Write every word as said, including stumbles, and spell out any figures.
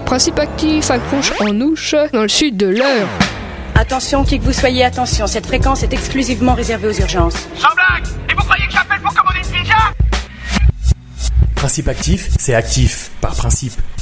Principe Actif accroche en ouche dans le sud de l'Eure. Attention, qui que vous soyez, attention, cette fréquence est exclusivement réservée aux urgences. Sans blague! Et vous croyez que j'appelle pour commander une pizza? Principe Actif, c'est actif, par principe.